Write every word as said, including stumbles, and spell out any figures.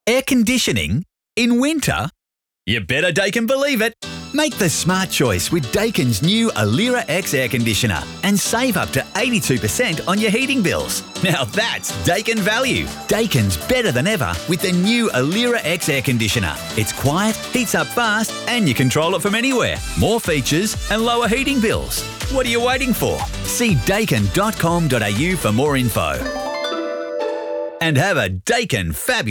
Air conditioning? In winter? You better Daikin believe it. Make the smart choice with Daikin's new Alira X air conditioner and save up to eighty-two percent on your heating bills. Now that's Daikin value. Daikin's better than ever with the new Alira X air conditioner. It's quiet, heats up fast, and you control it from anywhere. More features and lower heating bills. What are you waiting for? See daikin dot com dot a u for more info. And have a Daikin fabulous